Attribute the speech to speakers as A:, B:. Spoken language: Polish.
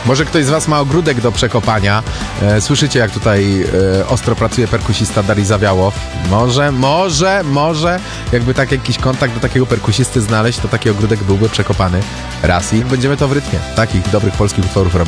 A: Może ktoś z was ma ogródek do przekopania. Słyszycie, jak tutaj ostro pracuje perkusista Darii Zawiałow. Może jakby tak jakiś kontakt do takiego perkusisty znaleźć, to taki ogródek byłby przekopany raz i będziemy to w rytmie takich dobrych polskich utworów robić.